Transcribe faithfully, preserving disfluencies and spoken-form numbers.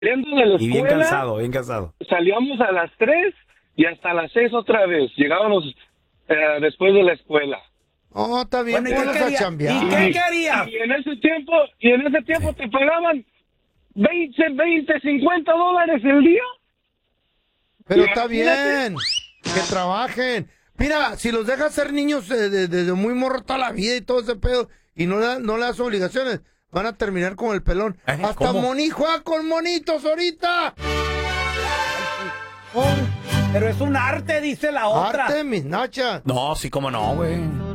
Saliendo de la Y bien escuela, cansado, bien cansado. salíamos a las tres y hasta las seis otra vez. Llegábamos eh, después de la escuela. Oh, está bien, Bueno, ¿y qué ponlos a quería? chambear. ¿Y qué querías? Y en ese tiempo, y en ese tiempo te pagaban veinte, veinte, cincuenta dólares el día. Pero está Imagínate. bien, que trabajen. Mira, si los dejas ser niños eh, de- desde muy morro toda la vida y todo ese pedo, y no, le- no le das obligaciones, van a terminar con el pelón. ¿Eh? Hasta ¿Cómo? Moni juega con monitos ahorita. Oh, Pero es un arte, dice la otra. arte, mis nachas. No, sí, cómo no, güey.